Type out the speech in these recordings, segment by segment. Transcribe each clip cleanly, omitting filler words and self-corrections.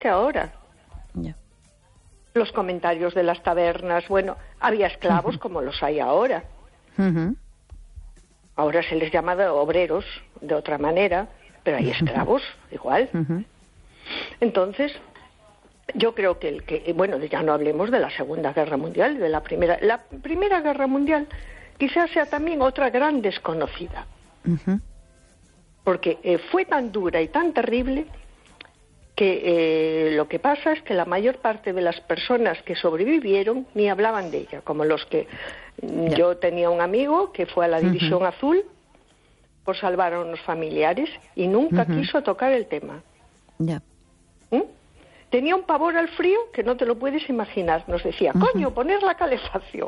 que ahora. Ya. Los comentarios de las tabernas, bueno, había esclavos como los hay ahora. Ahora se les llama de obreros de otra manera, pero hay esclavos igual. Entonces, yo creo que bueno, ya no hablemos de la Segunda Guerra Mundial, de la Primera. La Primera Guerra Mundial quizás sea también otra gran desconocida. Porque fue tan dura y tan terrible que lo que pasa es que la mayor parte de las personas que sobrevivieron ni hablaban de ella, como los que... Yo tenía un amigo que fue a la División Azul por salvar a unos familiares y nunca quiso tocar el tema. Tenía un pavor al frío que no te lo puedes imaginar. Nos decía, coño, poner la calefacción.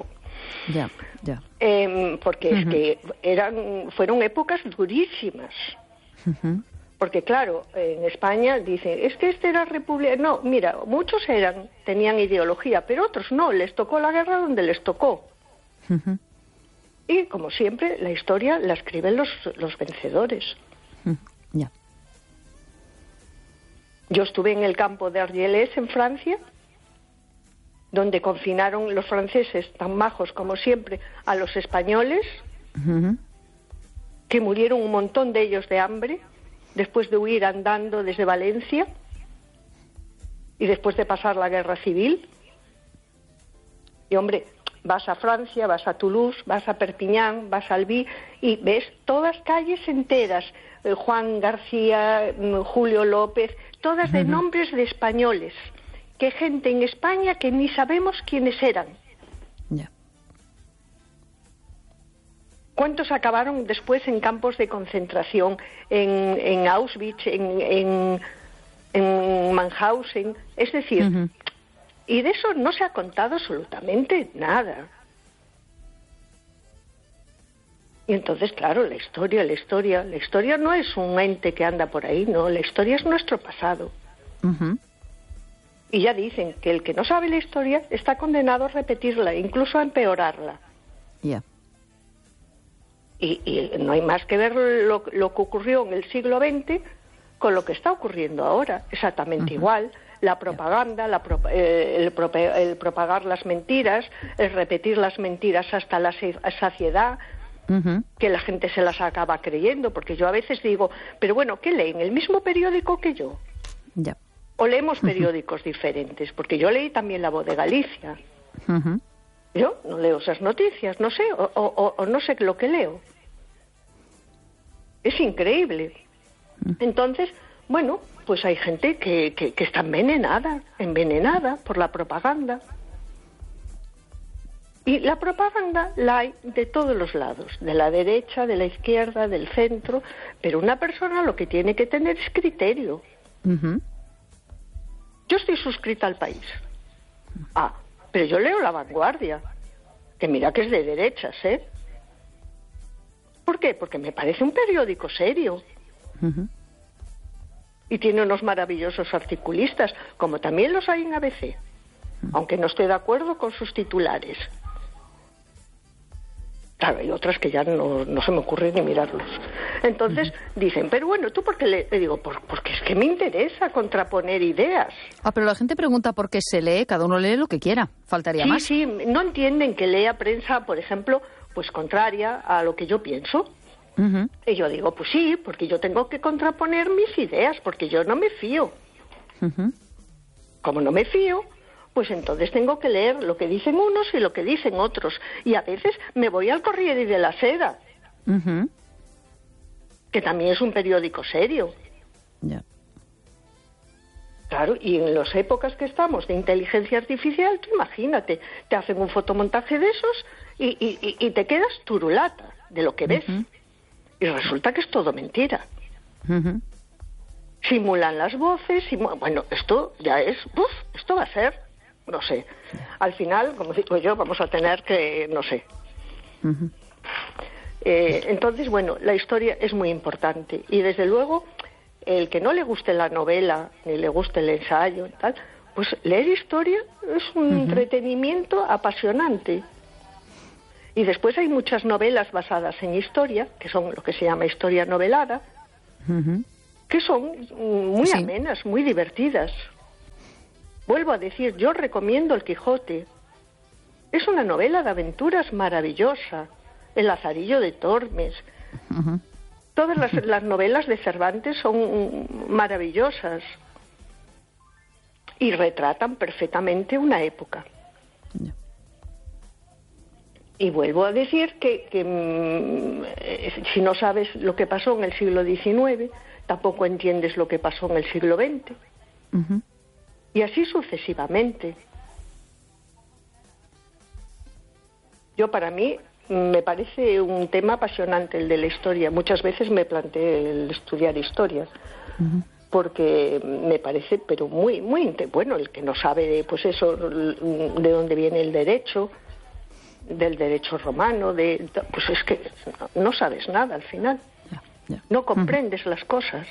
Porque es que fueron épocas durísimas. Porque claro, en España dicen, es que este era república. No, mira, muchos tenían ideología, pero otros no, les tocó la guerra donde les tocó. Y como siempre, la historia la escriben los vencedores. Yo estuve en el campo de Argelès, en Francia, donde confinaron los franceses, tan majos como siempre, a los españoles, que murieron un montón de ellos de hambre, después de huir andando desde Valencia y después de pasar la guerra civil. Y hombre, vas a Francia, vas a Toulouse, vas a Perpiñán, vas a Albi y ves todas calles enteras, Juan García, Julio López, todas de nombres de españoles, que gente en España que ni sabemos quiénes eran. ¿Cuántos acabaron después en campos de concentración, en Auschwitz, en Mauthausen? Es decir, y de eso no se ha contado absolutamente nada. Y entonces, claro, la historia no es un ente que anda por ahí, no, la historia es nuestro pasado. Y ya dicen que el que no sabe la historia está condenado a repetirla, incluso a empeorarla. Y no hay más que ver lo que ocurrió en el siglo XX con lo que está ocurriendo ahora, exactamente igual. La propaganda, el propagar las mentiras, el repetir las mentiras hasta la saciedad, que la gente se las acaba creyendo, porque yo a veces digo, pero bueno, ¿qué leen? ¿El mismo periódico que yo? ¿O leemos periódicos diferentes? Porque yo leí también La Voz de Galicia. Yo no leo esas noticias, no sé, o no sé lo que leo. Es increíble. Entonces, bueno, pues hay gente que está envenenada por la propaganda. Y la propaganda la hay de todos los lados, de la derecha, de la izquierda, del centro, pero una persona lo que tiene que tener es criterio. Yo estoy suscrita al País. Pero yo leo La Vanguardia, que mira que es de derechas, ¿eh? ¿Por qué? Porque me parece un periódico serio. Y tiene unos maravillosos articulistas, como también los hay en ABC, aunque no estoy de acuerdo con sus titulares. Claro, hay otras que ya no se me ocurre ni mirarlos. Entonces dicen, pero bueno, ¿tú por qué le digo? Porque es que me interesa contraponer ideas. Pero la gente pregunta por qué se lee, cada uno lee lo que quiera, faltaría más. Sí, no entienden que lea prensa, por ejemplo, pues contraria a lo que yo pienso. Y yo digo, pues sí, porque yo tengo que contraponer mis ideas, porque yo no me fío. Como no me fío, pues entonces tengo que leer lo que dicen unos y lo que dicen otros. Y a veces me voy al Corriere della Sera, que también es un periódico serio. Claro, y en las épocas que estamos de inteligencia artificial, tú imagínate, te hacen un fotomontaje de esos y te quedas turulata de lo que ves. Y resulta que es todo mentira. Simulan las voces, bueno, esto ya es, esto va a ser, no sé. Al final, como digo yo, vamos a tener que, no sé. Entonces, bueno, la historia es muy importante. Y desde luego, el que no le guste la novela, ni le guste el ensayo, tal, pues leer historia es un entretenimiento apasionante. Y después hay muchas novelas basadas en historia, que son lo que se llama historia novelada, que son muy amenas, muy divertidas. Vuelvo a decir, yo recomiendo El Quijote. Es una novela de aventuras maravillosa. El Lazarillo de Tormes. Todas las novelas de Cervantes son maravillosas y retratan perfectamente una época. Y vuelvo a decir que si no sabes lo que pasó en el siglo XIX, tampoco entiendes lo que pasó en el siglo XX. Y así sucesivamente. Yo, para mí, me parece un tema apasionante el de la historia. Muchas veces me planteé el estudiar historia, porque me parece, pero muy, muy bueno, el que no sabe, pues eso, de dónde viene el derecho, del derecho romano, pues es que no sabes nada al final. No comprendes las cosas.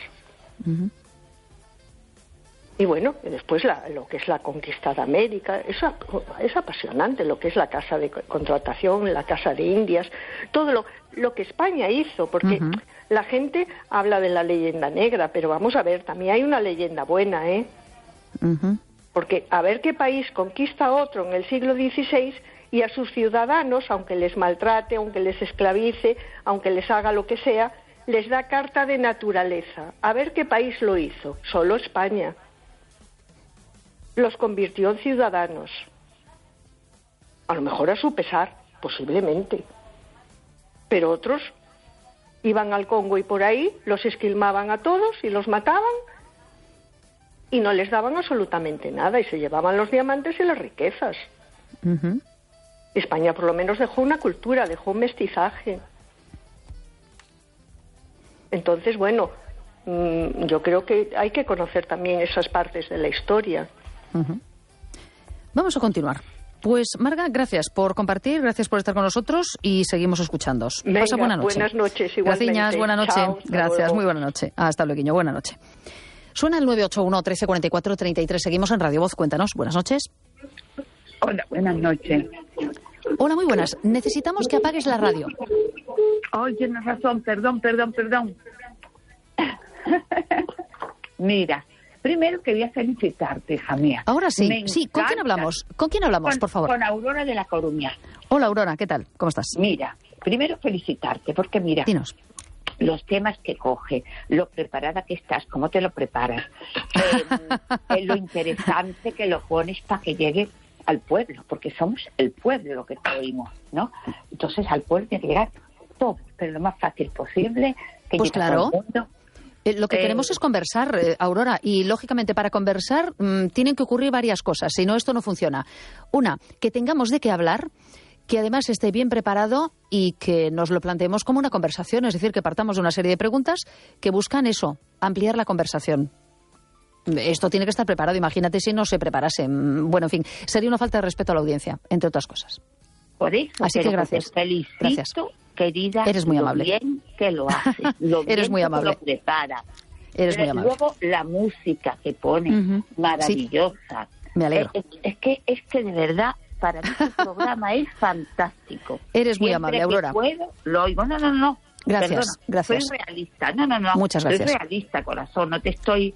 Y bueno, después lo que es la conquista de América, es apasionante, lo que es la casa de contratación, la casa de Indias, todo lo que España hizo, porque la gente habla de la leyenda negra, pero vamos a ver, también hay una leyenda buena, ¿eh? Porque a ver qué país conquista a otro en el siglo XVI y a sus ciudadanos, aunque les maltrate, aunque les esclavice, aunque les haga lo que sea, les da carta de naturaleza. A ver qué país lo hizo. Solo España. Los convirtió en ciudadanos. A lo mejor a su pesar, posiblemente. Pero otros iban al Congo y por ahí los esquilmaban a todos y los mataban y no les daban absolutamente nada y se llevaban los diamantes y las riquezas. España por lo menos dejó una cultura, dejó un mestizaje. Entonces, bueno, yo creo que hay que conocer también esas partes de la historia. Vamos a continuar. Pues, Marga, gracias por compartir, gracias por estar con nosotros y seguimos escuchándoos. Venga, pasa buena noche. Buenas noches, igualmente. Gracias, buena noche. Chao, gracias, luego. muy buena noche. Hasta luego, buena noche. Suena el 981-1344-33. Seguimos en Radio Voz. Cuéntanos. Buenas noches. Hola, buenas noches. Hola, muy buenas. Necesitamos que apagues la radio. Ay, tienes razón, perdón. Mira, primero quería felicitarte, hija mía. Ahora sí. Sí, ¿con quién hablamos? ¿Con quién hablamos, por favor? Con Aurora de La Coruña. Hola, Aurora, ¿qué tal? ¿Cómo estás? Mira, primero felicitarte, porque mira, Dinos. los temas que coge, lo preparada que estás, cómo te lo preparas, lo interesante que lo pones para que llegue al pueblo, porque somos el pueblo lo que te oímos, ¿no? Entonces al pueblo tiene que llegar todo, pero lo más fácil posible, que pues llegue a claro. todo el mundo. Lo que queremos es conversar, Aurora, y lógicamente para conversar tienen que ocurrir varias cosas, si no esto no funciona. Una, que tengamos de qué hablar, que además esté bien preparado y que nos lo planteemos como una conversación, es decir, que partamos de una serie de preguntas que buscan eso, ampliar la conversación. Esto tiene que estar preparado, imagínate si no se preparase. Bueno, en fin, sería una falta de respeto a la audiencia, entre otras cosas. Por eso, así que gracias. Te felicito, gracias. Querida, eres muy amable. Lo bien que lo haces, lo eres bien muy que amable. lo preparas. Eres muy amable. Luego la música que pones, maravillosa. Sí. Me alegro. Es que de verdad, para mí este programa es fantástico. Eres muy amable, Aurora. Que puedo, lo oigo. No. Gracias, Perdona, gracias. Soy realista. No. Muchas gracias. Soy realista, corazón. No te estoy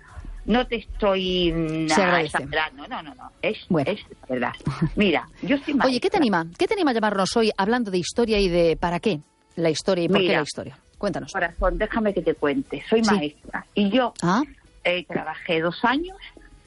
exagerando. No. Es verdad. Mira, yo soy maestra. Oye, ¿qué te anima a llamarnos hoy hablando de historia y de para qué la historia y por qué la historia? Cuéntanos. Corazón, déjame que te cuente. Soy maestra y yo trabajé 2 años,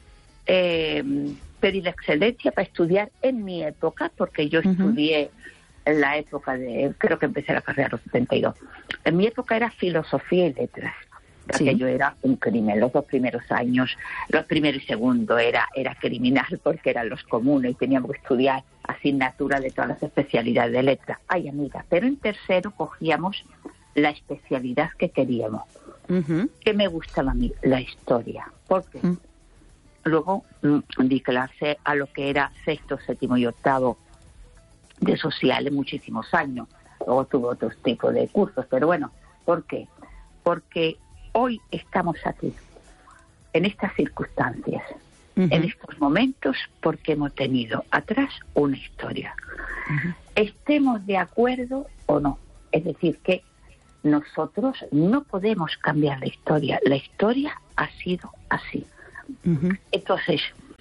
pedí la excelencia para estudiar en mi época, porque yo estudié en la época creo que empecé la carrera a los 72. En mi época era filosofía y letras. Aquello era un crimen. Los 2 primeros años, los primero y segundo era criminal porque eran los comunes y teníamos que estudiar asignatura de todas las especialidades de letras. Ay, amiga, pero en tercero cogíamos la especialidad que queríamos. ¿Qué me gustaba a mí? La historia. Porque luego di clase a lo que era 6º, 7º y 8º de sociales muchísimos años. Luego tuve otros tipos de cursos, pero bueno, ¿por qué? Porque hoy estamos aquí, en estas circunstancias, en estos momentos, porque hemos tenido atrás una historia. Estemos de acuerdo o no. Es decir, que nosotros no podemos cambiar la historia. La historia ha sido así. Entonces,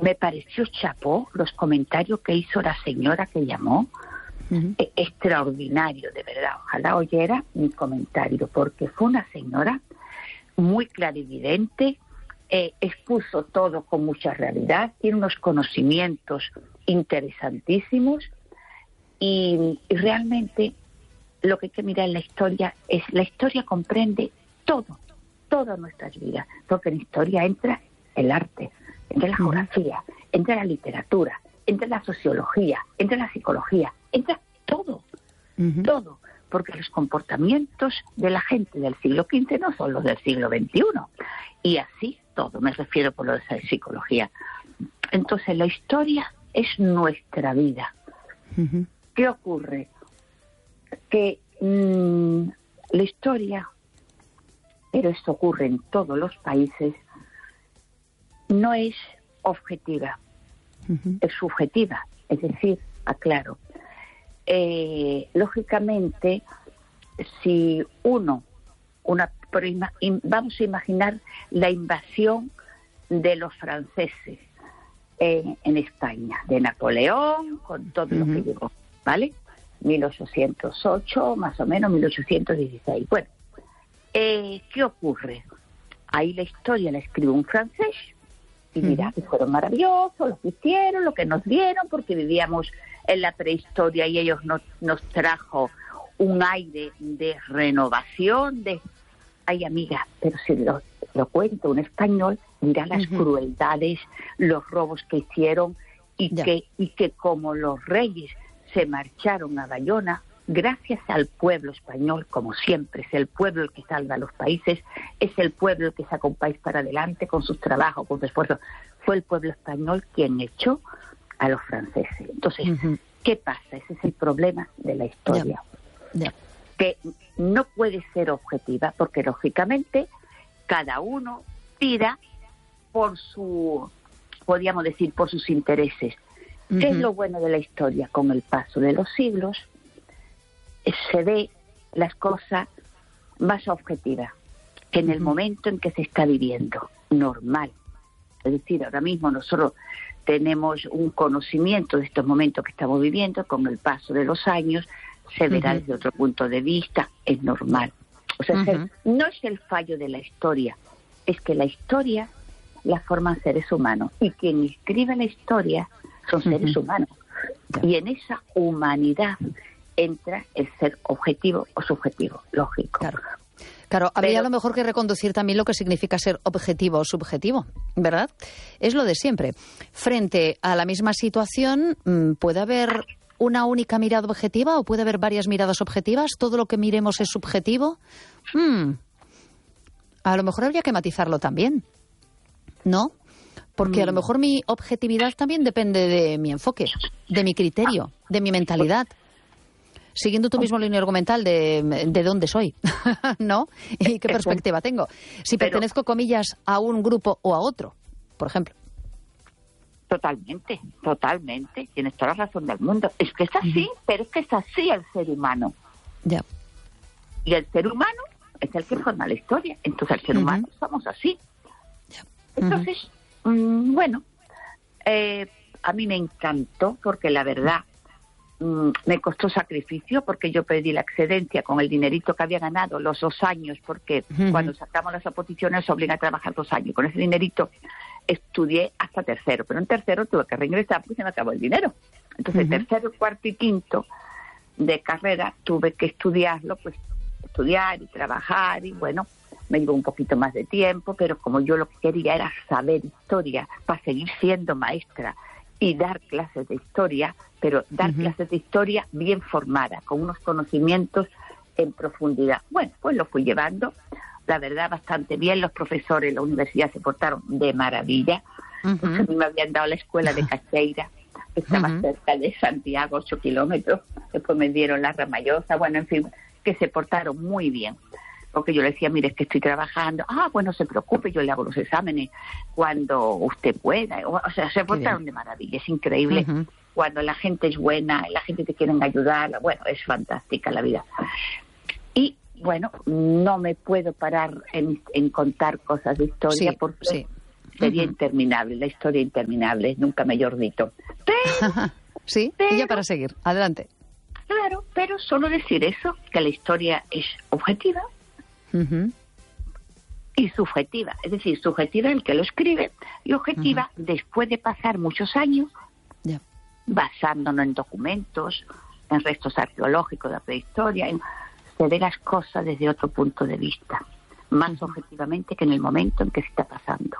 me pareció chapó los comentarios que hizo la señora que llamó. Extraordinario, de verdad. Ojalá oyera mi comentario, porque fue una señora muy clarividente, expuso todo con mucha realidad, tiene unos conocimientos interesantísimos y realmente lo que hay que mirar en la historia es, la historia comprende todo, todas nuestras vidas, porque en la historia entra el arte, entra la geografía, entra la literatura, entra la sociología, entra la psicología, entra todo, todo, porque los comportamientos de la gente del siglo XV no son los del siglo XXI, y así todo, me refiero por lo de esa psicología. Entonces la historia es nuestra vida. ¿Qué ocurre? Que la historia, pero esto ocurre en todos los países, no es objetiva, es subjetiva, es decir, aclaro. Lógicamente, si vamos a imaginar la invasión de los franceses en España, de Napoleón, con todo lo que llegó, ¿vale? 1808, más o menos, 1816. Bueno, ¿qué ocurre? Ahí la historia la escribe un francés y dirá que fueron maravillosos, lo que hicieron, lo que nos dieron, porque vivíamos en la prehistoria y ellos nos trajo un aire de renovación, de... Ay, amiga, pero si lo cuenta un español, dirá las crueldades, los robos que hicieron y que como los reyes se marcharon a Bayona, gracias al pueblo español, como siempre, es el pueblo el que salva a los países, es el pueblo el que saca un país para adelante con sus trabajos, con su esfuerzo. Fue el pueblo español quien echó a los franceses. Entonces, ¿qué pasa? Ese es el problema de la historia. Que no puede ser objetiva, porque lógicamente cada uno tira por podríamos decir, por sus intereses. ¿Qué es lo bueno de la historia? Con el paso de los siglos se ve las cosas más objetivas que en el momento en que se está viviendo, normal. Es decir, ahora mismo nosotros tenemos un conocimiento de estos momentos que estamos viviendo, con el paso de los años se verá desde otro punto de vista, es normal. O sea, no es el fallo de la historia, es que la historia la forman seres humanos, y quien escribe la historia son seres humanos. Y en esa humanidad entra el ser objetivo o subjetivo, lógico. Claro, habría a lo mejor que reconducir también lo que significa ser objetivo o subjetivo, ¿verdad? Es lo de siempre. Frente a la misma situación, ¿puede haber una única mirada objetiva o puede haber varias miradas objetivas? ¿Todo lo que miremos es subjetivo? A lo mejor habría que matizarlo también, ¿no? Porque a lo mejor mi objetividad también depende de mi enfoque, de mi criterio, de mi mentalidad. Siguiendo tu mismo línea argumental de dónde soy, ¿no? Y qué perspectiva tengo. Si pertenezco, comillas, a un grupo o a otro, por ejemplo. Totalmente. Tienes toda la razón del mundo. Es que es así, pero es que es así el ser humano. Ya. Y el ser humano es el que forma la historia. Entonces el ser humano somos así. Ya. Entonces, bueno, a mí me encantó porque la verdad me costó sacrificio, porque yo pedí la excedencia con el dinerito que había ganado los 2 años, porque cuando sacamos las oposiciones se obliga a trabajar 2 años. Con ese dinerito estudié hasta tercero, pero en tercero tuve que reingresar porque se me acabó el dinero. Entonces tercero, cuarto y quinto de carrera tuve que estudiarlo, pues estudiar y trabajar, y bueno, me llevó un poquito más de tiempo, pero como yo lo que quería era saber historia para seguir siendo maestra y dar clases de historia, pero dar clases de historia bien formada, con unos conocimientos en profundidad. Bueno, pues lo fui llevando, la verdad, bastante bien. Los profesores de la universidad se portaron de maravilla. Porque a mí me habían dado la escuela de Cacheira, que estaba cerca de Santiago, 8 kilómetros. Después me dieron la Ramallosa, bueno, en fin, que se portaron muy bien. Porque yo le decía, mire, es que estoy trabajando. Bueno, no se preocupe, yo le hago los exámenes cuando usted pueda. O sea, se portaron de maravilla, es increíble. Cuando la gente es buena, la gente te quiere ayudar, bueno, es fantástica la vida. Y, bueno, no me puedo parar en contar cosas de historia porque sería interminable, la historia interminable, nunca mejor dicho. Pero, sí, y ya para seguir, adelante. Claro, pero solo decir eso, que la historia es objetiva y subjetiva. Es decir, subjetiva el que lo escribe y objetiva después de pasar muchos años basándonos en documentos, en restos arqueológicos de la prehistoria, se ve las cosas desde otro punto de vista, más objetivamente que en el momento en que se está pasando.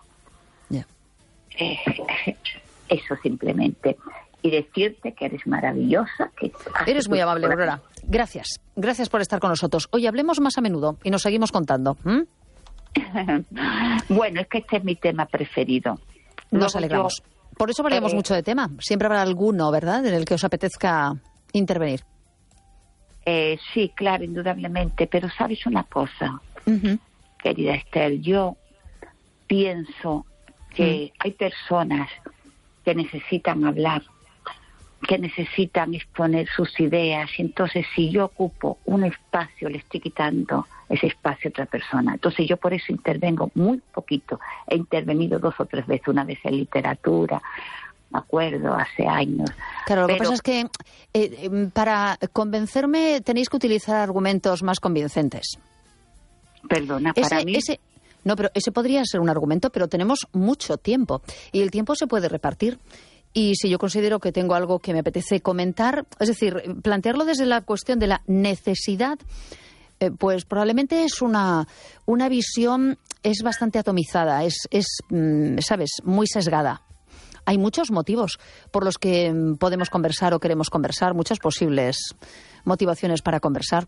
Eso simplemente. Y decirte que eres maravillosa. Que eres muy amable, Aurora. Gracias. Gracias por estar con nosotros. Hoy hablemos más a menudo y nos seguimos contando. Bueno, es que este es mi tema preferido. Nos alegramos. Por eso hablaremos mucho de tema. Siempre habrá alguno, ¿verdad?, en el que os apetezca intervenir. Sí, claro, indudablemente. Pero ¿sabes una cosa, querida Esther? Yo pienso que hay personas que necesitan hablar, que necesitan exponer sus ideas, y entonces si yo ocupo un espacio, le estoy quitando ese espacio a otra persona. Entonces yo por eso intervengo muy poquito. He intervenido 2 o 3 veces, una vez en literatura, me acuerdo, hace años. Claro, lo que pasa es que para convencerme tenéis que utilizar argumentos más convincentes. Perdona, para mí... No, pero ese podría ser un argumento, pero tenemos mucho tiempo y el tiempo se puede repartir. Y si yo considero que tengo algo que me apetece comentar, es decir, plantearlo desde la cuestión de la necesidad, pues probablemente es una visión, es bastante atomizada, ¿sabes?, muy sesgada. Hay muchos motivos por los que podemos conversar o queremos conversar, muchas posibles motivaciones para conversar.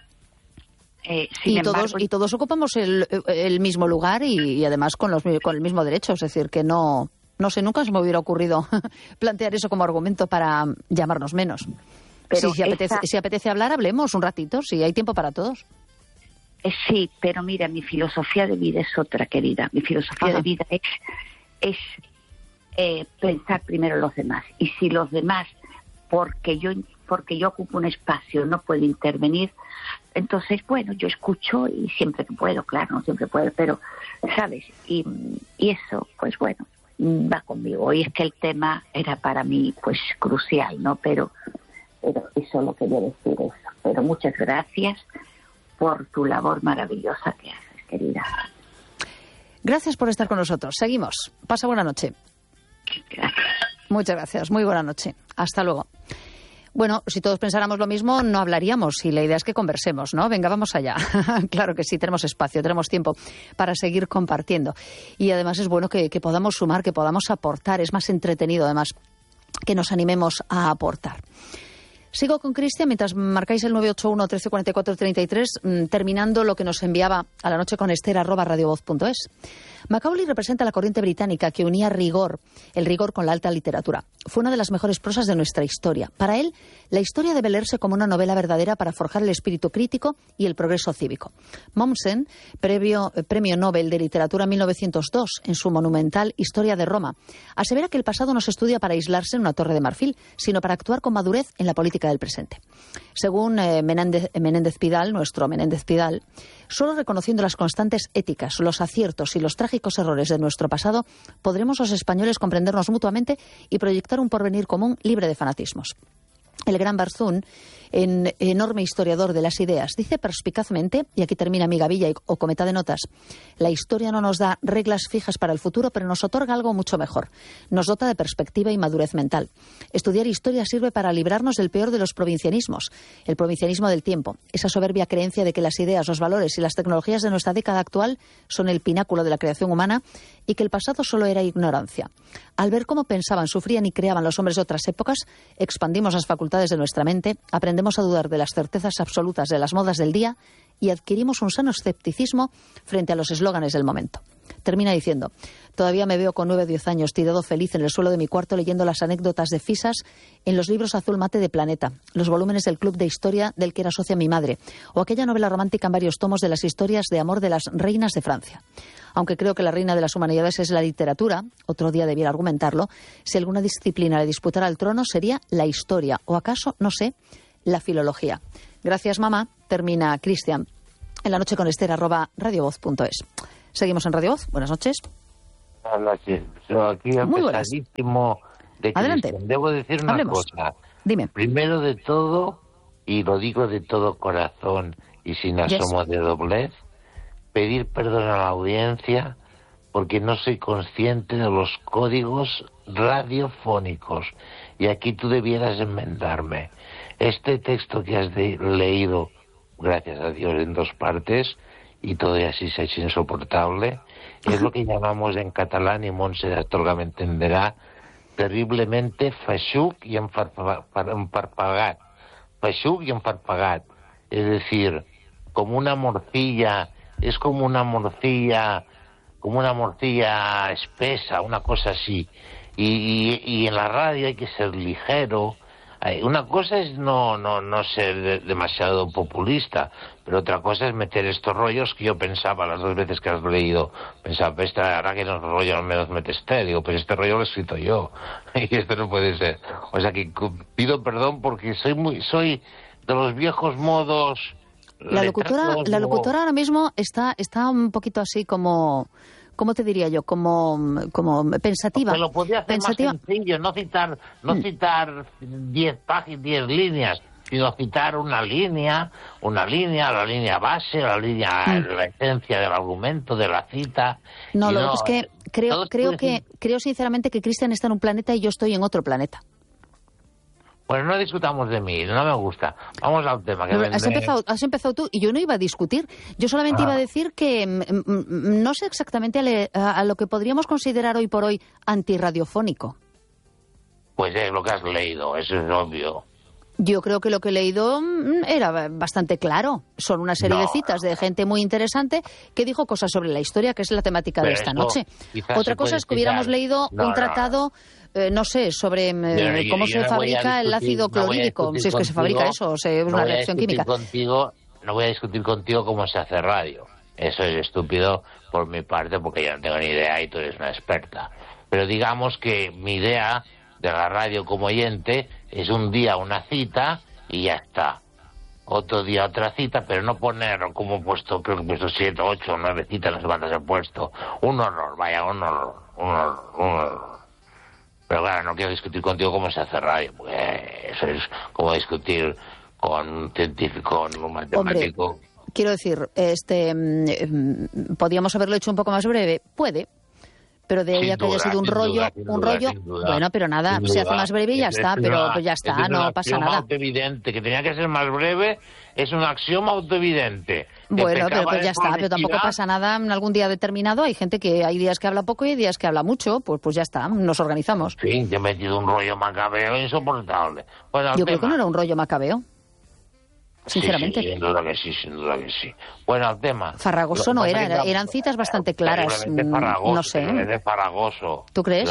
Y todos ocupamos el mismo lugar y además con el mismo derecho, es decir, que no sé, nunca se me hubiera ocurrido plantear eso como argumento para llamarnos menos. Pero si apetece hablar, hablemos un ratito, si hay tiempo para todos. Sí, pero mira, mi filosofía de vida es otra, querida. Mi filosofía de vida es pensar primero en los demás. Y si los demás, porque yo ocupo un espacio, no puedo intervenir, entonces, bueno, yo escucho y siempre que puedo, claro, no siempre puedo, pero, ¿sabes? Y eso, pues bueno, va conmigo. Y es que el tema era para mí, pues, crucial, ¿no? Pero eso lo quería decir eso. Pero muchas gracias por tu labor maravillosa que haces, querida. Gracias por estar con nosotros. Seguimos. Pasa buena noche. Gracias. Muchas gracias. Muy buena noche. Hasta luego. Bueno, si todos pensáramos lo mismo, no hablaríamos y la idea es que conversemos, ¿no? Venga, vamos allá. Claro que sí, tenemos espacio, tenemos tiempo para seguir compartiendo. Y además es bueno que podamos sumar, que podamos aportar. Es más entretenido, además, que nos animemos a aportar. Sigo con Cristian mientras marcáis el 981 13 44 33, terminando lo que nos enviaba a la noche con Esther @radiovoz.es. Macaulay representa la corriente británica que unía el rigor con la alta literatura. Fue una de las mejores prosas de nuestra historia. Para él, la historia debe leerse como una novela verdadera para forjar el espíritu crítico y el progreso cívico. Mommsen, premio Nobel de Literatura 1902, en su monumental Historia de Roma, asevera que el pasado no se estudia para aislarse en una torre de marfil, sino para actuar con madurez en la política del presente. Según Menéndez Pidal, nuestro Menéndez Pidal, solo reconociendo las constantes éticas, los aciertos y los trágicos errores de nuestro pasado, podremos los españoles comprendernos mutuamente y proyectar un porvenir común libre de fanatismos. El gran Barzún, enorme historiador de las ideas, dice perspicazmente, y aquí termina mi gavilla o cometa de notas: la historia no nos da reglas fijas para el futuro, pero nos otorga algo mucho mejor. Nos dota de perspectiva y madurez mental. Estudiar historia sirve para librarnos del peor de los provincianismos, el provincianismo del tiempo, esa soberbia creencia de que las ideas, los valores y las tecnologías de nuestra década actual son el pináculo de la creación humana y que el pasado solo era ignorancia. Al ver cómo pensaban, sufrían y creaban los hombres de otras épocas, expandimos las facultades de nuestra mente, aprendemos a dudar de las certezas absolutas de las modas del día y adquirimos un sano escepticismo frente a los eslóganes del momento. Termina diciendo: todavía me veo con 9 o 10 años tirado feliz en el suelo de mi cuarto leyendo las anécdotas de Fisas en los libros azul mate de Planeta, los volúmenes del Club de Historia del que era socia mi madre, o aquella novela romántica en varios tomos de las historias de amor de las reinas de Francia. Aunque creo que la reina de las humanidades es la literatura, otro día debiera argumentarlo, si alguna disciplina le disputara el trono sería la historia, o acaso, no sé, la filología. Gracias, mamá. Termina Cristian en la noche con Esther @radiovoz.es. Seguimos en Radio Voz. Buenas noches. Buenas noches. Aquí empezadísimo de Adelante. Cristian. Debo decir una cosa. Dime. Primero de todo, y lo digo de todo corazón y sin asomo de doblez, pedir perdón a la audiencia porque no soy consciente de los códigos radiofónicos. Y aquí tú debieras enmendarme. Este texto que has leído, gracias a Dios, en 2 partes, y todo y así se ha hecho insoportable, es lo que llamamos en catalán, y Montse de Astorga me entenderá, terriblemente feixuc y emparpagat. Feixuc y emparpagat. Es decir, como una morcilla, es como una morcilla espesa, una cosa así. Y en la radio hay que ser ligero. Una cosa es no ser demasiado populista, pero otra cosa es meter estos rollos que yo pensaba las 2 veces que has leído. Pensaba, ahora que los rollos me los metes usted. Digo, pues este rollo lo he escrito yo. Y esto no puede ser. O sea que pido perdón porque soy de los viejos modos. La locutora ahora mismo está un poquito así como... ¿Cómo te diría yo? Como pensativa. Se lo podía hacer más sencillo, no citar 10 páginas, 10 líneas, sino citar una línea, la línea base, la esencia del argumento, de la cita. No, lo que es que creo sinceramente que Cristian está en un planeta y yo estoy en otro planeta. Bueno, no discutamos de mí, no me gusta. Vamos al tema. Has empezado tú y yo no iba a discutir. Yo solamente iba a decir que no sé exactamente a lo que podríamos considerar hoy por hoy antirradiofónico. Pues es lo que has leído, eso es obvio. Yo creo que lo que he leído era bastante claro. Son una serie de citas de gente muy interesante que dijo cosas sobre la historia, que es la temática de esta noche. Otra cosa es que hubiéramos leído un tratado... no sé, sobre cómo se fabrica el ácido clorhídrico, si es que se fabrica eso, o sea, es una reacción química. No voy a discutir contigo cómo se hace radio. Eso es estúpido por mi parte, porque yo no tengo ni idea y tú eres una experta. Pero digamos que mi idea de la radio como oyente es un día una cita y ya está. Otro día otra cita, pero no poner como he puesto, creo que he puesto 7, 8, 9 citas, no sé cuántas he puesto. Un horror, vaya, un horror. Pero claro, no quiero discutir contigo cómo se hace radio, porque eso es como discutir con un científico, con un matemático. Hombre, quiero decir, podíamos haberlo hecho un poco más breve, puede, pero de ella que haya sido un rollo, bueno, pero nada, se hace más breve y ya está, pero pues ya está, no pasa nada. Autoevidente, que tenía que ser más breve, es un axioma autoevidente. Bueno, pero pues ya está, pero tampoco pasa nada en algún día determinado. Hay gente que hay días que habla poco y hay días que habla mucho, pues ya está, nos organizamos. Sí, te he metido un rollo macabeo insoportable. Bueno, yo creo que no era un rollo macabeo. Sinceramente. Sí, sin duda que sí. Bueno, al tema. Farragoso no era, eran citas bastante claras. No sé. De farragoso. ¿Tú crees?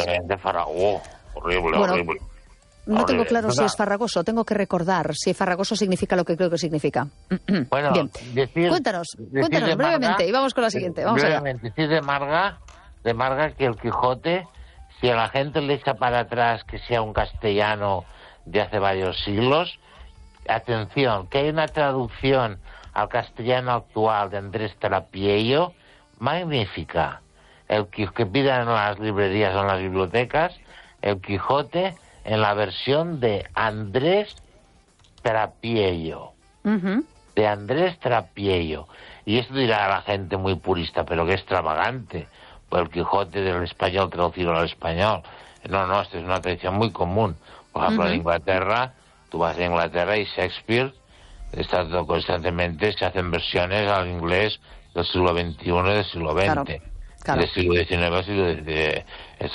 Horrible. No tengo claro si es farragoso, tengo que recordar si farragoso significa lo que creo que significa. Bueno, bien. Cuéntanos brevemente y vamos con la siguiente. Vamos brevemente, allá. Decir de Marga que el Quijote, si a la gente le echa para atrás que sea un castellano de hace varios siglos, atención, que hay una traducción al castellano actual de Andrés Trapiello magnífica. El que pidan en las librerías o en las bibliotecas, el Quijote en la versión de Andrés Trapiello. De Andrés Trapiello. Y esto dirá a la gente muy purista, pero qué extravagante. Pues el Quijote del español traducido al español. No, esto es una tradición muy común. Por ejemplo, en Inglaterra, tú vas a Inglaterra y Shakespeare está constantemente, se hacen versiones al inglés del siglo XXI y del siglo XX. Claro. Del siglo XIX,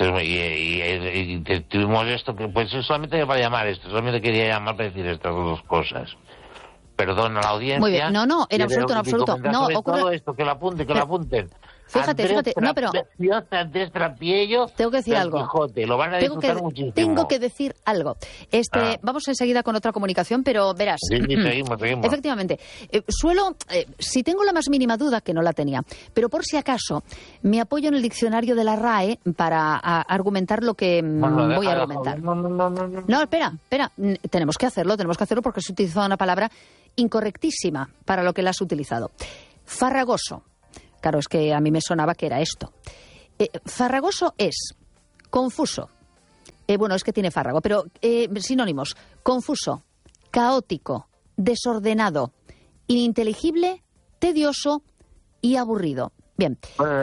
y tuvimos esto, que pues solamente para llamar esto, solamente quería llamar para decir estas 2 cosas. Perdona a la audiencia. Muy bien, no, en absoluto. No, ocurre... todo esto, que lo apunten. Fíjate, no, pero... Andrés Trapiello, tengo que decir algo. Quijote, lo van a disfrutar muchísimo. Tengo que decir algo. Vamos enseguida con otra comunicación, pero verás. Sí, seguimos. Efectivamente. Si tengo la más mínima duda, que no la tenía, pero por si acaso, me apoyo en el diccionario de la RAE para argumentar lo que voy a argumentar. No, espera. Tenemos que hacerlo porque se ha utilizado una palabra incorrectísima para lo que la has utilizado. Farragoso. Claro, es que a mí me sonaba que era esto. Farragoso es confuso. Bueno, es que tiene fárrago, pero sinónimos: confuso, caótico, desordenado, ininteligible, tedioso y aburrido. Bien.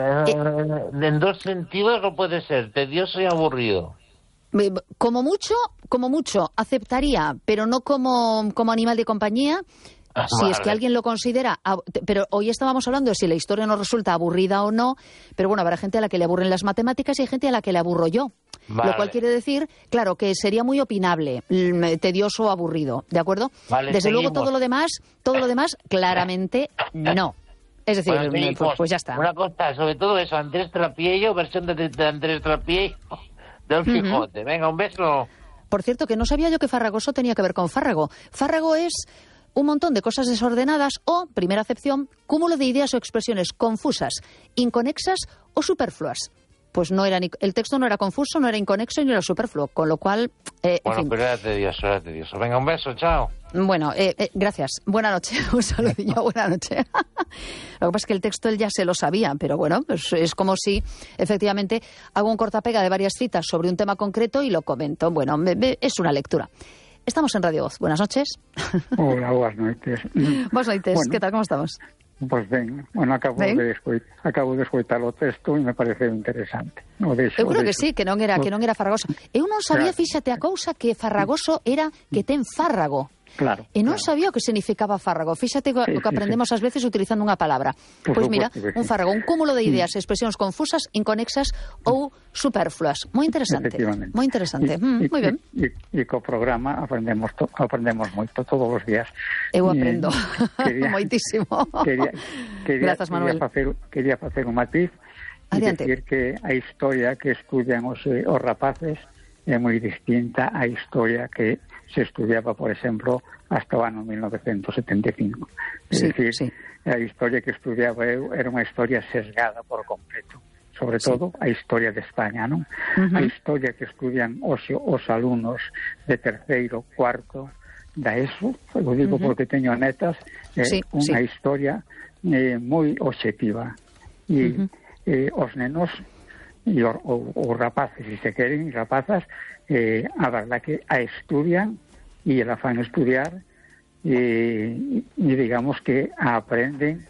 En dos sentidos no puede ser, tedioso y aburrido. Como mucho, aceptaría, pero no como animal de compañía. Si es que alguien lo considera... Pero hoy estábamos hablando de si la historia nos resulta aburrida o no, pero bueno, habrá gente a la que le aburren las matemáticas y hay gente a la que le aburro yo. Vale. Lo cual quiere decir, claro, que sería muy opinable, tedioso o aburrido, ¿de acuerdo? Vale, desde seguimos. luego todo lo demás, claramente no. Es decir, bueno, pues ya está. Una cosa, sobre todo eso, Andrés Trapiello, versión de Andrés Trapiello del Quijote. Venga, un beso. Por cierto, que no sabía yo que farragoso tenía que ver con fárrago. Fárrago es un montón de cosas desordenadas o, primera acepción, cúmulo de ideas o expresiones confusas, inconexas o superfluas. Pues no era el texto no era confuso, no era inconexo ni era superfluo, con lo cual... bueno, en fin. pero era tedioso. Venga, un beso, chao. Bueno, gracias. Buena noche. Un saludillo, buena noche. Lo que pasa es que el texto él ya se lo sabía, pero bueno, pues es como si efectivamente hago un cortapega de varias citas sobre un tema concreto y lo comento. Bueno, es una lectura. Estamos en Radio Voz. Buenas noches. Hola, buenas noches. Buenas noches. Bueno, ¿qué tal? ¿Cómo estamos? Pues ben, bueno, acabo de escoitar o texto e me parece interesante. Eu creo que sí, que non era farragoso. Eu non sabía, fíxate a cousa, que farragoso era que ten fárrago. Claro. E non sabía o que significaba fárrago. Fíxate o que aprendemos ás veces utilizando unha palabra. Pois mira, un fárrago, un cúmulo de ideas e expresións confusas, inconexas ou superfluas. Moi interesante. Moi interesante. Moi ben. E co programa aprendemos moito todos os días. Eu aprendo moitísimo. Grazas, Manuel. Quería facer un matiz e decir que a historia que estudian os rapaces é moi distinta á historia que se estudiaba, por exemplo, hasta o ano 1975. É dicir, a historia que estudiaba eu era unha historia sesgada por completo. Sobre todo a historia de España, non? A historia que estudian os alumnos de terceiro, cuarto da ESO, eu digo porque teño netas, unha historia moi obxectiva. E os nenos e os rapaces, se se queren, rapazas, a verdad que a estudian e la fan estudiar e digamos que a aprenden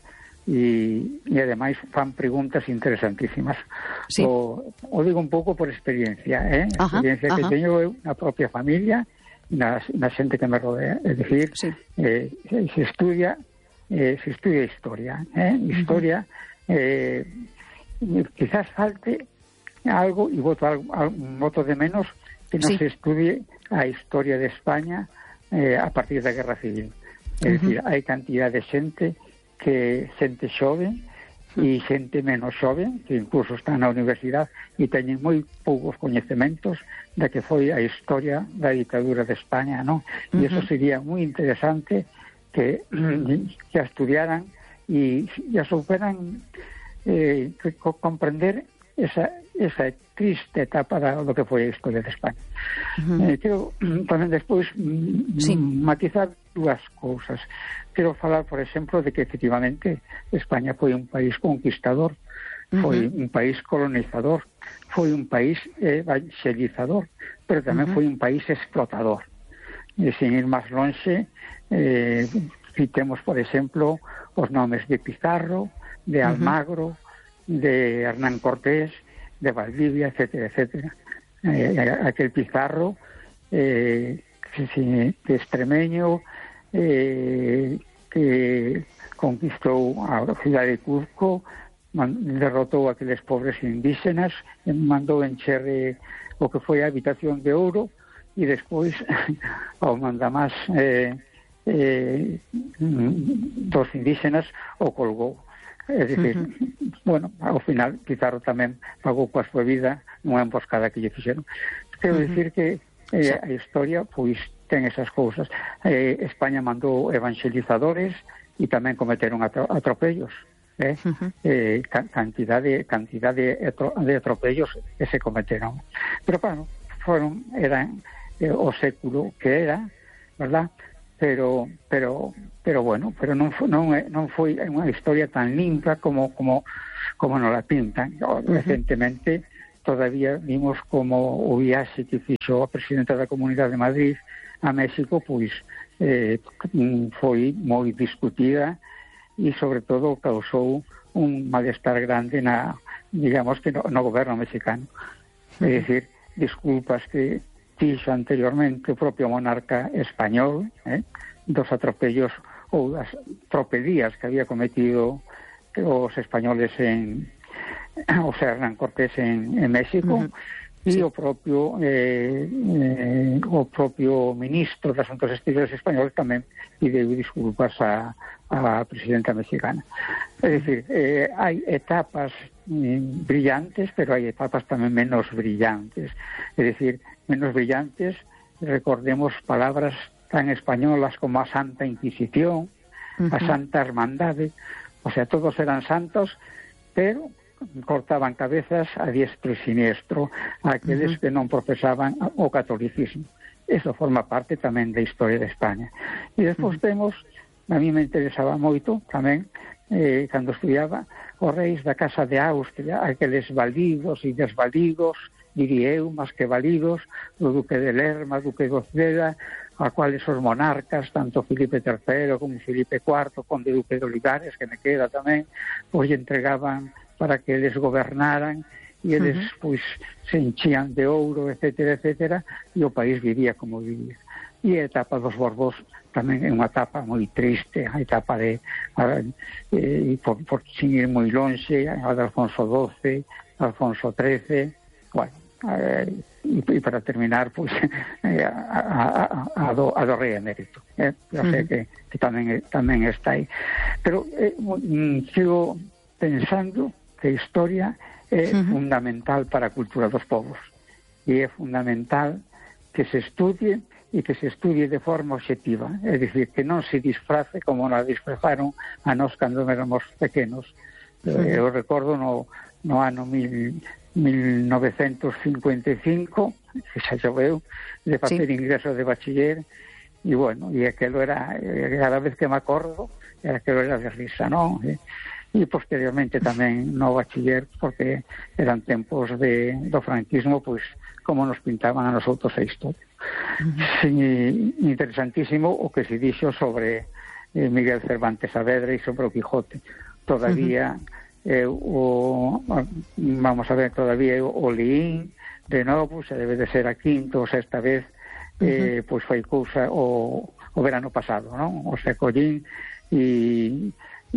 e ademais fan preguntas interesantísimas. O digo un pouco por experiencia, experiencia que teño eu na propia familia, na xente que me rodea, é dicir, se estudia historia, historia, quizás falte algo e voto de menos que non se estudie a historia de España a partir da Guerra Civil. É dicir, hai cantidad de xente xoven e xente menos xoven que incluso está na universidade e teñen moi poucos coñecementos da que foi a historia da ditadura de España, non? E iso sería moi interesante que a estudiaran e a souperan comprender esa triste etapa do que foi a historia de España. Quero tamén despois matizar dúas cousas. Quero falar, por exemplo, de que efectivamente España foi un país conquistador, foi un país colonizador, foi un país evangelizador, pero tamén foi un país explotador. E sin ir máis lonxe, citemos, por exemplo, os nomes de Pizarro, de Almagro, de Hernán Cortés, de Valdivia, etcétera, etcétera. Aquel Pizarro, de extremeño, que conquistou a cidade de Cuzco, derrotou aqueles pobres indígenas, mandou encher o que foi a habitación de ouro e despois ao mandamás dos indígenas o colgou. É dicir, bueno, ao final Pizarro tamén pagou coa súa vida nunha emboscada que lle fixeron. Quero dicir que a historia pois ten esas cousas. España mandou evangelizadores e tamén cometeron atropellos. Cantidad de atropellos que se cometeron. Pero claro, eran o século que era, verdad? Pero bueno, pero non foi unha historia tan limpa como nos la pintan. Recentemente todavía vimos como o viaxe que fixo a presidenta da Comunidade de Madrid a México, pois foi moi discutida e sobre todo causou un malestar grande digamos que no goberno mexicano. É dicir, disculpas que fixo anteriormente o propio monarca español, dos atropellos ou das tropelías que había cometido os españoles o sea, Hernán Cortés en México, e o propio ministro de Asuntos Exteriores español tamén pideu disculpas a presidenta mexicana. É dicir, hai etapas brillantes, pero hai etapas tamén menos brillantes. É dicir, menos brillantes, recordemos palabras tan españolas como a Santa Inquisición, a Santa Hermandade, o sea, todos eran santos, pero cortaban cabezas a diestro e siniestro a aqueles que non profesaban o catolicismo. Eso forma parte tamén da historia de España. E despois temos, a mí me interesaba moito tamén, cando estudiaba, os reis da Casa de Austria, aqueles validos e desvalidos, diría eu, máis que validos, do Duque de Lerma, Duque de Oceda, a cuales os monarcas, tanto Filipe III como Filipe IV, Conde Duque de Olivares, que me queda tamén, pois entregaban para que eles gobernaran e eles pois se enchían de ouro, etcétera, etcétera, e o país vivía como vivía. E a etapa dos Borbós tamén é unha etapa moi triste, a etapa por sin ir moi lonxe, a de Alfonso XII, Alfonso XIII, bueno, e para terminar, pois a do rei emérito, eu sei que tamén está aí. Pero sigo pensando que a historia é fundamental para a cultura dos povos e é fundamental que se estudie e que se estudie de forma obxectiva, é dicir, que non se disfrace como nos disfrazaron a nós cando éramos pequenos. Eu recordo no ano 1955, que xa choveu, de facer ingreso de bachiller, e bueno, e aquelo era, cada vez que me acordo, aquelo era de risa, non? E posteriormente tamén no bachiller, porque eran tempos do franquismo, pois como nos pintaban a nosotros a historia. Interesantísimo o que se dixo sobre Miguel Cervantes Saavedra e sobre o Quijote. Todavía vamos a ver, todavía o leín de novo, se debe de ser a quinta ou sexta vez, pois foi cousa o verano pasado, non? O sea, collín e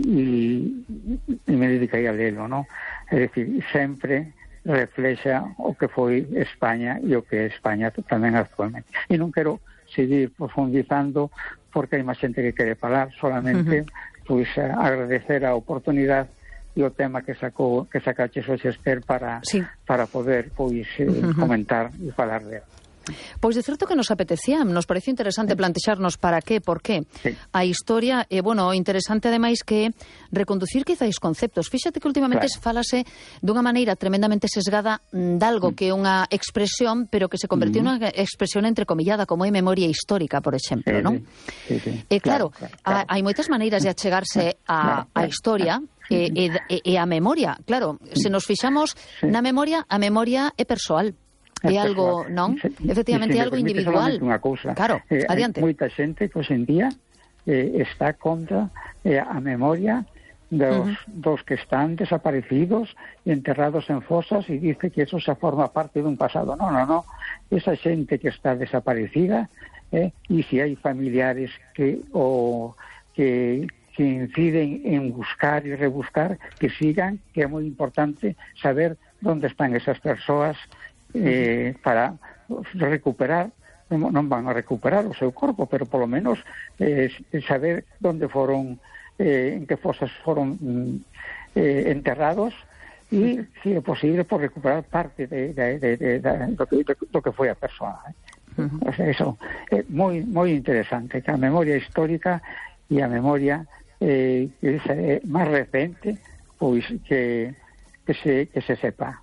me dediquei a lelo, non? É dicir, sempre reflexa o que foi España e o que é España tamén actualmente. E non quero seguir profundizando porque hai máis xente que quere falar, solamente pois agradecer a oportunidade e o tema que sacaches hoxe, Esther, para poder pois comentar e falar dela. Pois de certo que nos apetecía, nos pareció interesante plantexarnos para qué, por qué a historia, e bueno, interesante ademais que reconducir quizáis conceptos. Fíxate que últimamente falase dunha maneira tremendamente sesgada dalgo que é unha expresión, pero que se convertiu nunha expresión entrecomillada, como é memoria histórica, por exemplo, non? E claro, hai moitas maneiras de achegarse a historia e a memoria. Claro, se nos fixamos na memoria, a memoria é persoal. É algo, non? Efectivamente, é algo individual. Unha cousa. Claro, adiante. Moita xente que hoxe en día está contra a memoria dos que están desaparecidos e enterrados en fosas e dice que eso xa forma parte dun pasado. Non. Esa xente que está desaparecida e se hai familiares que inciden en buscar e rebuscar, que sigan, que é moi importante saber onde están esas persoas para recuperar, non van a recuperar o seu corpo, pero polo menos saber onde foron, en que fosas foron enterrados e, se é posible, por recuperar parte do que foi a persoa. O sea, eso é moi interesante, que a memoria histórica e a memoria máis recente, pois que se sepa.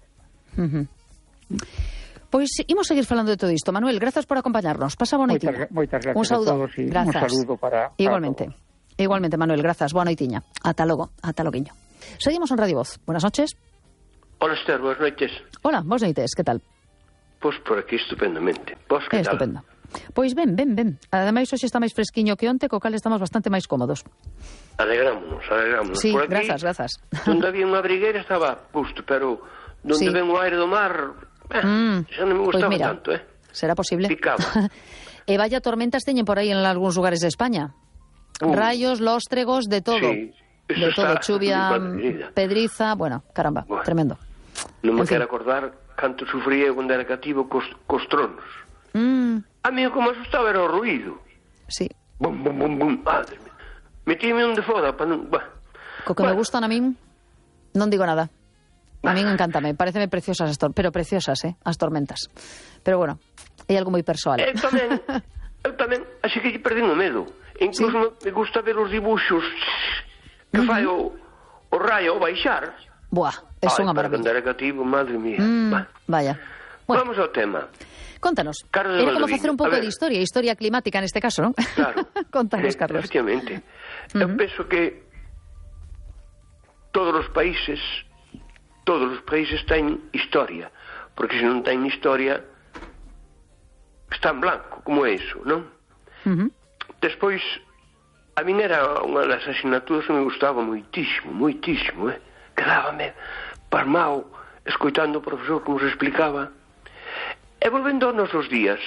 Pois imos seguir falando de todo isto. Manuel, grazas por acompañarnos. Pasa boa noitiña. Moitas gracias un saúdo. A todos e un saludo para igualmente, Manuel, grazas. Boa noitiña. Ata logo, ata loguiño. Seguimos en Radio Voz. Buenas noches. Hola, Esther, buenas noites. Hola, vos noites, que tal? Pois por aquí estupendamente. Vos que tal? Estupendo. Pois ben. Ademais, hoxe está máis fresquiño que onte, co cal estamos bastante máis cómodos. Alegrámonos. Sí, por aquí, grazas. Onde había unha brigueira estaba justo, pero donde ven o aire do mar, xa non me gustaba pois mira, tanto, será posible. Picaba. E vaya tormentas teñen por aí en algúns lugares de España. Rayos, lóstregos, de todo. Sí, de todo, chuvia, pedriza, caramba, tremendo. Non me quero acordar canto sufría cando era cativo cos tronos. A mí como asustaba era o ruído. Sí. Bum, bum, bum, bum. Madre mía. Metíme un de foda para non... Co que me gustan a min, non digo nada. A min encántame, pareceme preciosas pero preciosas, as tormentas. Pero bueno, é algo moi persoal. Eu tamén, así que perdín o medo. Incluso me gusta ver os dibuxos que fai o raio ao baixar. Buah, é unha maravilla. Para cativo, madre mía. Vaya. Bueno, vamos ao tema. Contanos. Era como facer un pouco de historia climática neste caso, non? Claro. Contanos, Carlos. Efectivamente. Eu penso que todos os países teñen historia, porque se non teñen historia está en blanco, como é iso, non? Despois, a min era unha das asignaturas que me gustaba moitísimo, quedábame pasmao escoitando o profesor como se explicaba. E volvendo aos nosos días,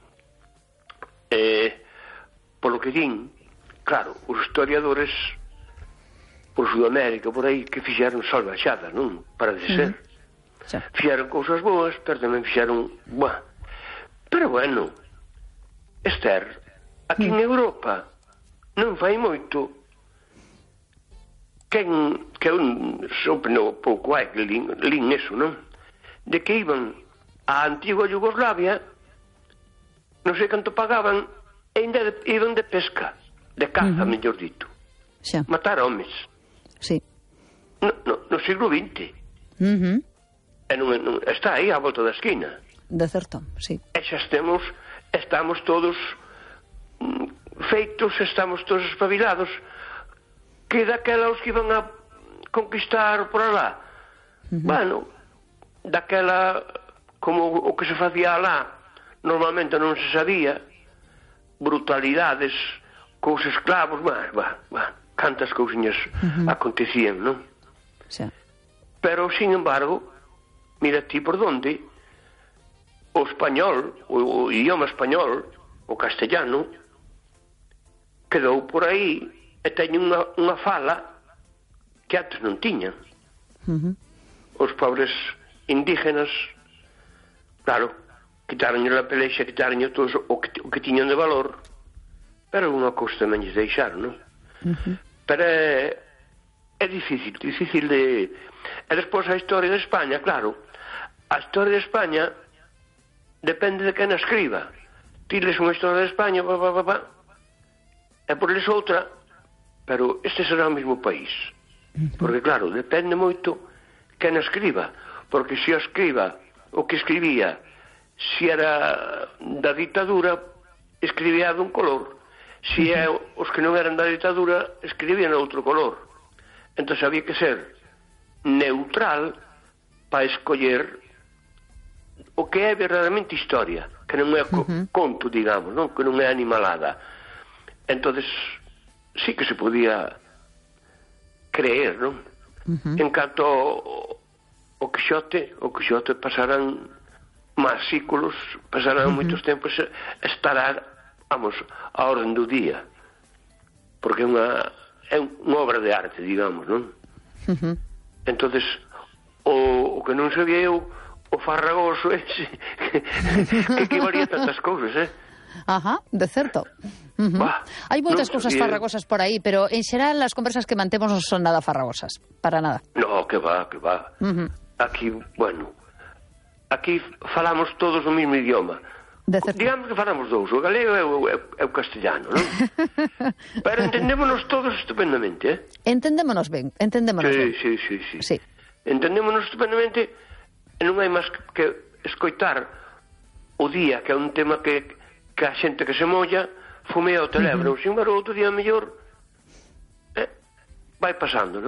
polo que din, claro, os historiadores por Sudamérica, por aí, que fixeron salvaxadas, non? Para de ser. Fixeron cousas boas, pero tamén fixeron... Pero bueno, Esther, aquí en Europa non fai moito que un sorprendeu pouco que lín eso, non? De que iban a antigua Yugoslavia, non sei canto pagaban, e ainda iban de pesca, de caza, mellor dito. Matar homes. Sí. No siglo XX. E non está aí á volta da esquina. De certo, sí. E xa estamos todos feitos, estamos todos espabilados, que daquela os que iban a conquistar por alá. Bueno, daquela, como o que se facía alá, normalmente non se sabía, brutalidades, cos esclavos, cantas cousiñas acontecían, non? Pero, sin embargo, mira ti por donde o español, o idioma español, o castellano, quedou por aí e teñen unha fala que antes non tiñan. Os pobres indígenas, claro, quitaronlle a pelexa, quitaronlle todo o que tiñan de valor, pero unha cousa tamén lles deixaron, non? Pero é difícil de... E despois a historia de España, claro, a historia de España depende de quen a escriba. Ti les unha historia de España, e por les outra, pero este será o mesmo país. Porque, claro, depende moito quen a escriba, porque se a escriba, o que escribía, se era da ditadura, escribía dun color. Se é os que non eran da ditadura, escribían outro color. Entón había que ser neutral para escoller o que é verdadeiramente historia, que non é conto, digamos, non? Que non é animalada. Entonces sí que se podía creer, non? En canto o Quixote pasarán máis séculos, pasarán moitos tempos, estará, vamos, a orden do día, porque é unha obra de arte, digamos, non? Entonces o que non sabía eu, o farragoso ese, que equivalía tantas cousas, de certo. Hai moitas cousas farragosas por aí, pero en xeral as conversas que mantemos non son nada farragosas, para nada. No, que va. Aquí, bueno, aquí falamos todos o mesmo idioma. Digamos que falamos dous, o galego e o castellano, non? Pero entendémonos todos estupendamente, Entendémonos ben. Sí. Entendémonos estupendamente e non hai máis que escoitar o día, que é un tema que a xente que se molla fumea o teléfono, sin embargo, outro día mellor vai pasando, non?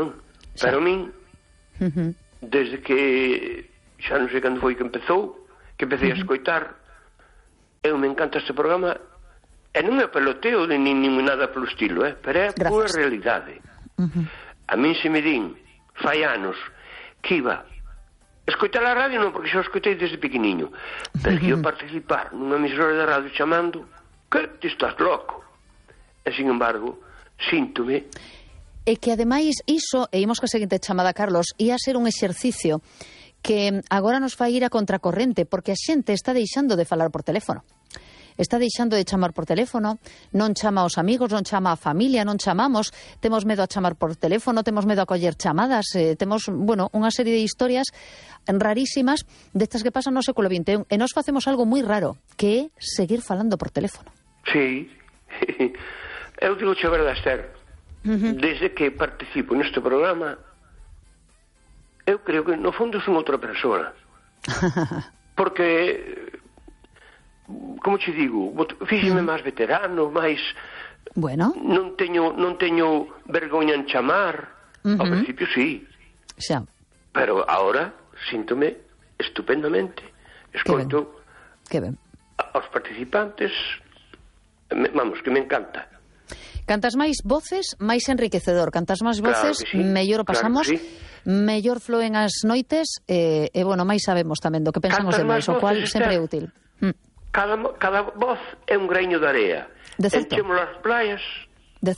Pero a min, desde que xa non sei cando foi que empezou, que empecé a escoitar, eu me encanta este programa, e non é peloteo nin nada polo estilo, pero é pura realidade. A min se me din, fai anos, que iba escoitar a radio, non, porque xa o escoitei desde pequeniño, pero que iba participar nunha emisora de radio chamando, que te estás loco. E, sin embargo, síntome. E que, ademais, iso, e imos ca seguinte chamada, Carlos, ia ser un exercicio que agora nos fai ir a contracorrente, porque a xente está deixando de falar por teléfono. Está deixando de chamar por teléfono, non chama aos amigos, non chama a familia, non chamamos, temos medo a chamar por teléfono, temos medo a coller chamadas, temos, unha serie de historias rarísimas destas que pasan no século XXI, e nós facemos algo moi raro, que é seguir falando por teléfono. Sí, eu digo a verdade, Esther, desde que participo neste programa, eu creo que no fondo son outra persoa, porque... como te digo, fíxeme máis veterano, máis... Bueno. Non teño vergoña en chamar. Ao principio sí. Xa. Pero ahora síntome estupendamente. Escoito aos participantes, vamos, que me encanta. Cantas máis voces, máis enriquecedor. Cantas máis voces, mellor o pasamos, mellor floen as noites, e, máis sabemos tamén do que pensamos de nós, o cual sempre é útil. Cada voz é un greño de area. Enchemos as playas de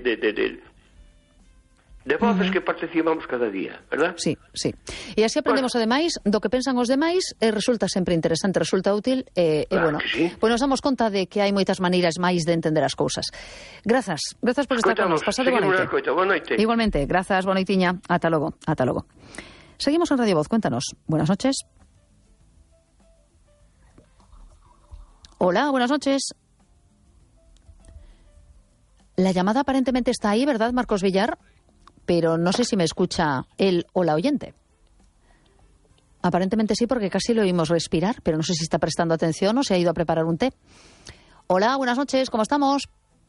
voces que participamos cada día, verdad? Sí. E así aprendemos, ademais, do que pensan os demais, e resulta sempre interesante, resulta útil, pois nos damos conta de que hai moitas maneiras máis de entender as cousas. Grazas por estar con nos. Pasade boa noite. Igualmente, grazas, boa noitiña. Ata logo. Seguimos en Radio Voz, cuéntanos. Buenas noches. Hola, buenas noches. La llamada aparentemente está ahí, ¿verdad, Marcos Villar? Pero no sé si me escucha él o la oyente. Aparentemente sí, porque casi lo oímos respirar, pero no sé si está prestando atención o se ha ido a preparar un té. Hola, buenas noches, ¿cómo estamos?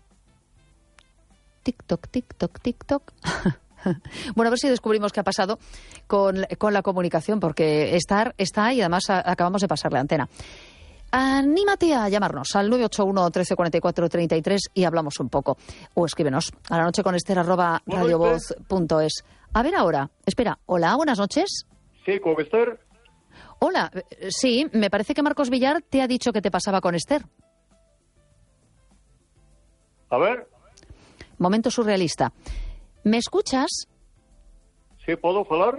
Tic-toc, tic-toc, tic-toc. Bueno, a ver si descubrimos qué ha pasado con la comunicación, porque está y además acabamos de pasar la antena. Anímate a llamarnos al 981 13 44 33 y hablamos un poco. O escríbenos a la noche con Esther@radiovoz.es. A ver ahora, espera. Hola, buenas noches. Sí, ¿con Esther? Hola, sí, me parece que Marcos Villar te ha dicho que te pasaba con Esther. A ver. Momento surrealista. ¿Me escuchas? Sí, ¿puedo hablar?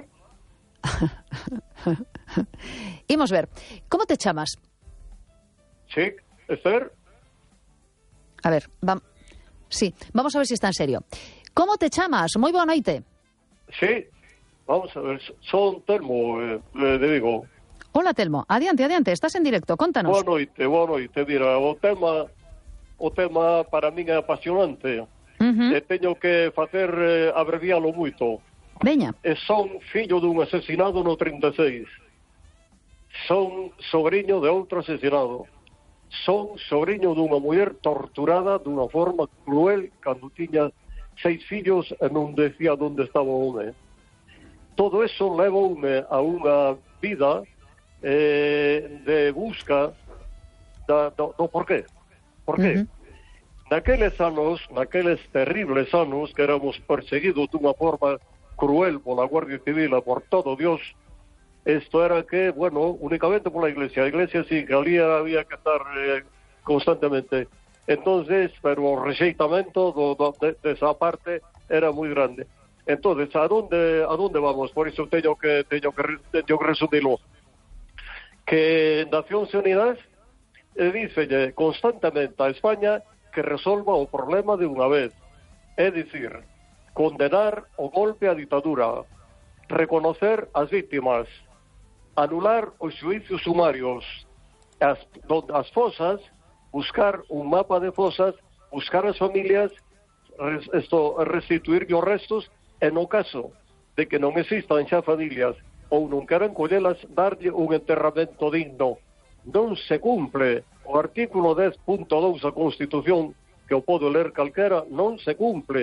Imos ver. ¿Cómo te chamas? Sí, Esther. A ver, vamos a ver si está en serio. ¿Cómo te chamas? Moi boa noite. Sí, vamos a ver, son Telmo, de Vigo. Hola, Telmo. Adiante, estás en directo, contanos. Boa noite. Mira, o tema para min é apasionante. E teño que facer abrevialo moito. Veña. Son fillo dun asesinado no 36. Son sobrinho de outro asesinado. Son sobrinho dunha muller torturada dunha forma cruel cando tiña 6 fillos e non decía onde estaba o home. Todo eso levoume a unha vida de busca do porqué. Por qué? Naqueles terribles anos que éramos perseguidos dunha forma cruel pola Guardia Civil e por todo Dios, esto era que, únicamente por la Iglesia. A Iglesia sí, que ali había que estar constantemente. Entonces, pero o rexeitamento de esa parte era moi grande. Entonces, a dónde vamos? Por iso teño que resumilo. Que Nacións Unidas dice constantemente a España que resolva o problema de unha vez. É dicir, condenar o golpe á ditadura, reconocer as víctimas, anular os xuicios sumarios, as fosas, buscar un mapa de fosas, buscar as familias, restituir os restos, e no caso de que non existan xa familias ou non queran collelas, darlle un enterramento digno. Non se cumple o artículo 10.2 da Constitución, que o podo ler calquera, non se cumple.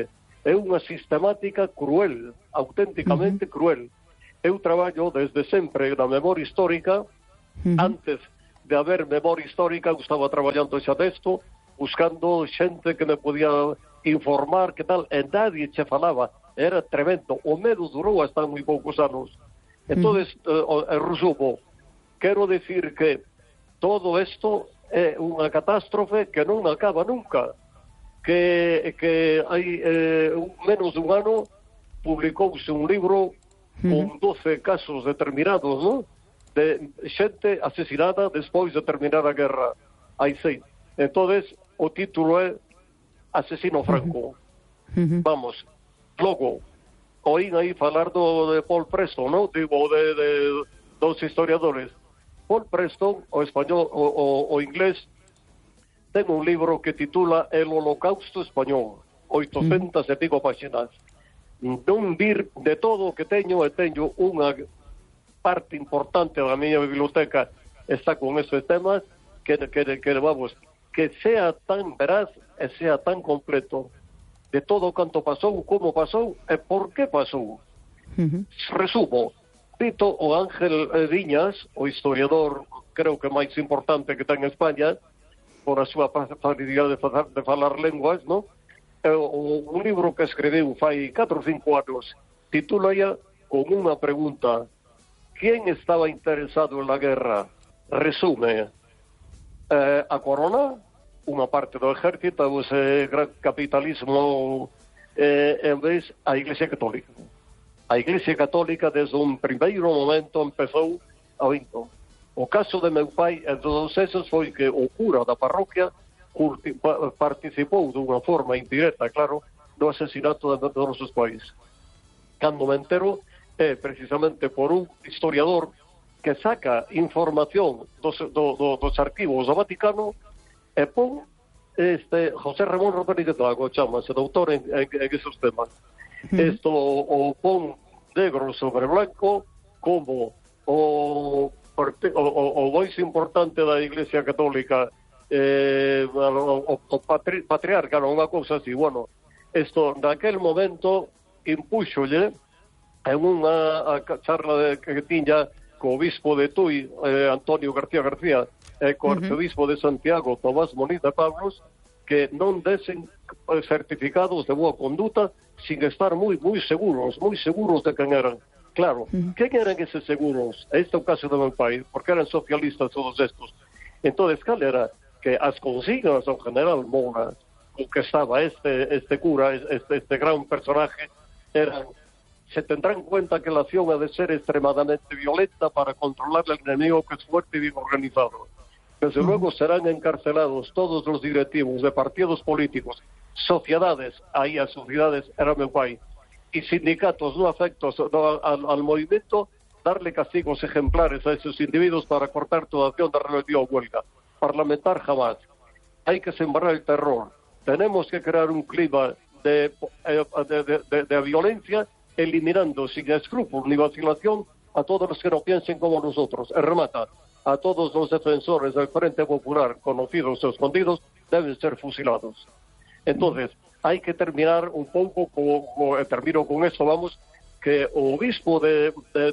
é unha sistemática cruel, auténticamente cruel. Eu traballo desde sempre na memoria histórica. Antes de haber memoria histórica, eu estaba traballando xa texto, buscando xente que me podía informar, que tal, e nadie che falaba. Era tremendo. O medo durou hasta moi poucos anos. Entonces, resumo, quero decir que todo isto é unha catástrofe que non acaba nunca. Que hai menos dun ano publicouse un libro con 12 casos determinados, ¿no?, de xente asesinada despois de terminar a guerra. Hai 6. Entonces, o título é Asesino Franco. Vamos, logo, oín aí falar de Paul Preston, ¿no?, digo, de dos historiadores. Paul Preston, o español, o inglés, ten un libro que titula El Holocausto Español, 800 e pico páxinas. Non vir de todo o que teño, e teño unha parte importante da miña biblioteca está con esos temas, que vamos, que sea tan veraz e sea tan completo de todo canto pasou, como pasou e por que pasou. Resumo, cito o Ángel Viñas, o historiador creo que máis importante que ten en España, por a súa facilidade de falar lenguas, ¿no?, un libro que escribiu fai 4 ou 5 anos, titula con unha pregunta: ¿quién estaba interesado en la guerra? Resume, a corona, unha parte do ejército, ese gran capitalismo, en vez a Iglesia Católica. A Iglesia Católica desde un primeiro momento empezou a vinto. O caso de meu pai en todos esos foi que o cura da parroquia participou dunha forma indirecta, claro, no asesinato de nosos pais. Cando me entero é precisamente por un historiador que saca información dos arquivos do Vaticano e pon José Ramón Rodríguez Lago, chamase, doutor en esos temas. Isto o pon negro sobre blanco como o máis importante da Iglesia Católica, o patriarca, unha cousa así. Bueno, isto naquel momento impúxolle en unha charla que tiña co obispo de Tui, Antonio García, e co arcebispo de Santiago, Tomás Molina Pablos, que non desen certificados de boa conduta sin estar moi seguros de quen eran. Claro, quen eran eses seguros? Este é o caso do meu pai, porque eran socialistas todos estos. Entonces, cal era? Que as consignas do general Moura, o que estaba este cura, este gran personaje, eran: se tendrá en cuenta que la acción ha de ser extremadamente violenta para controlar al enemigo, que es fuerte y bien organizado. Desde luego serán encarcelados todos los directivos de partidos políticos, sociedades, ahí a sociedades era meu pai, y sindicatos no afectos al movimiento, darle castigos ejemplares a esos individuos para cortar toda acción de rebelión o huelga. Parlamentar jamás. Hay que sembrar el terror. Tenemos que crear un clima de violencia, eliminando sin escrúpulos ni vacilación a todos los que no piensen como nosotros. Remata: a todos los defensores del Frente Popular, conocidos o escondidos, deben ser fusilados. Entonces, hay que terminar un pouco, termino con esto, vamos, que o obispo de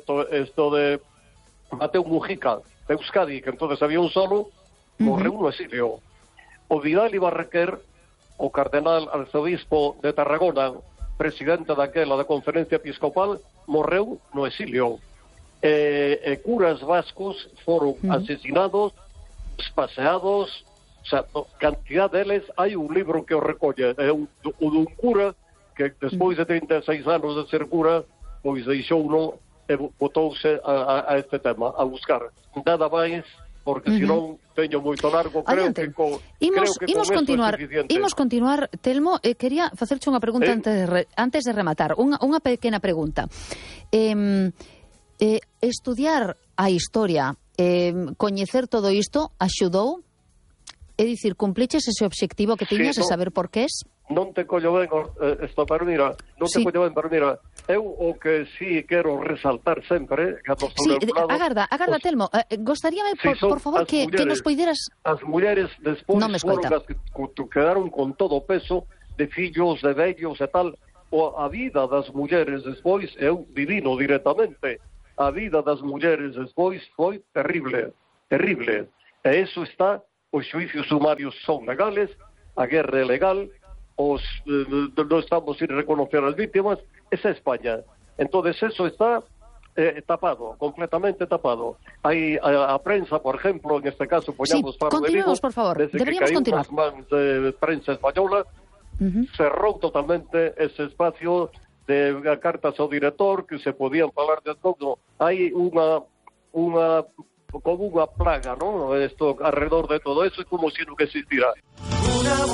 Mateo Mujica, de Euskadi, que entonces había un solo, morreu no exilio. O Vidal Ibarrequer, o cardenal arzobispo de Tarragona, presidente daquela da Conferencia Episcopal, morreu no exilio. Curas vascos foron asesinados, espaseados, o sea, cantidad deles. Hai un libro que o recolle, é un cura que despois de 36 anos de ser cura, pois deixou uno e botouse a este tema, a buscar. Nada máis, porque senón teño moito largo, creo que con imos continuar, Telmo. Quería facerche unha pregunta antes de rematar, unha pequena pregunta. Estudiar a historia, coñecer todo isto, axudou? É dicir, cumpliches ese obxectivo que tiñas de saber por qué es? Non te collo ben esto, pero mira, eu o que sí quero resaltar sempre, que agarda, Telmo, gostaríame, por favor, que nos poideras... As mulleres despois foron as que quedaron con todo o peso de fillos, de vellos e tal, a vida das mulleres despois, eu vivino directamente, a vida das mulleres despois foi terrible, terrible. E eso está, os xuicios sumarios son legales, a guerra é legal, non estamos sin reconocer as víctimas, esa é España. Entonces eso está tapado, completamente tapado. Hay a prensa, por ejemplo, en este caso, poñamos Faro de Vigo, por favor. Deberíamos continuar. Mans de prensa española, cerrou totalmente ese espacio de cartas ao director, que se podían falar de todo. Hai como unha plaga, ¿no? Esto alrededor de todo eso, es como si no existiera.